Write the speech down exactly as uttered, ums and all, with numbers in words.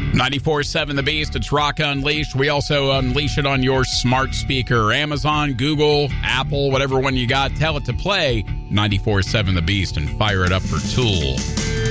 ninety-four point seven The Beast, it's Rock Unleashed. We also unleash it on your smart speaker. Amazon, Google, Apple, whatever one you got, tell it to play ninety-four point seven The Beast and fire it up for Tool.